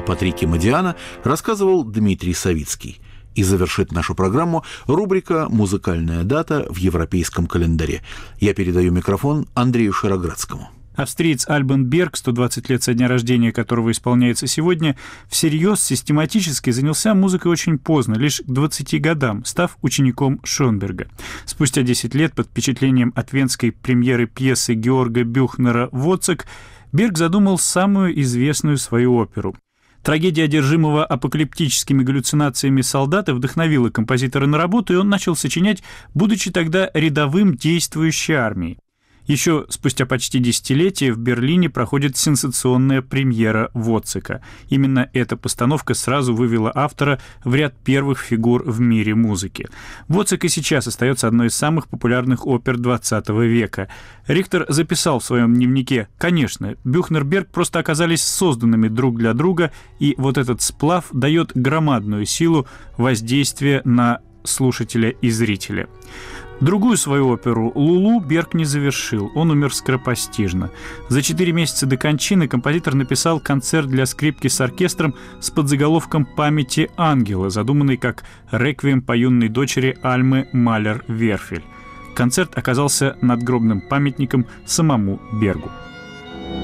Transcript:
о Патрике Модиано рассказывал Дмитрий Савицкий. И завершит нашу программу рубрика «Музыкальная дата в европейском календаре». Я передаю микрофон Андрею Широградскому. Австриец Альбан Берг, 120 лет со дня рождения которого исполняется сегодня, всерьез систематически занялся музыкой очень поздно, лишь к 20 годам, став учеником Шонберга. Спустя 10 лет под впечатлением от венской премьеры пьесы Георга Бюхнера «Воцик» Берг задумал самую известную свою оперу. Трагедия одержимого апокалиптическими галлюцинациями солдата вдохновила композитора на работу, и он начал сочинять, будучи тогда рядовым действующей армией. Еще спустя почти десятилетие в Берлине проходит сенсационная премьера Воцика. Именно эта постановка сразу вывела автора в ряд первых фигур в мире музыки. Воцик и сейчас остается одной из самых популярных опер XX века. Рихтер записал в своем дневнике: «Конечно, Бюхнер, Берг просто оказались созданными друг для друга, и вот этот сплав дает громадную силу воздействия на слушателя и зрителя». Другую свою оперу «Лулу» Берг не завершил, он умер скоропостижно. За 4 месяца до кончины композитор написал концерт для скрипки с оркестром с подзаголовком «Памяти ангела», задуманный как реквием по юной дочери Альмы Малер-Верфель. Концерт оказался надгробным памятником самому Бергу.